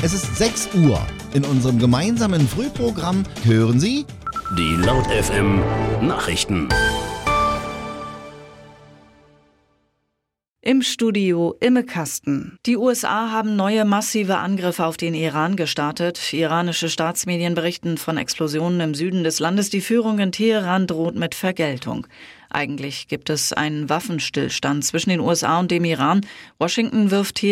Es ist 6 Uhr. In unserem gemeinsamen Frühprogramm hören Sie die Laut FM Nachrichten. Im Studio Imme Kasten. Die USA haben neue massive Angriffe auf den Iran gestartet. Iranische Staatsmedien berichten von Explosionen im Süden des Landes. Die Führung in Teheran droht mit Vergeltung. Eigentlich gibt es einen Waffenstillstand zwischen den USA und dem Iran. Washington wirft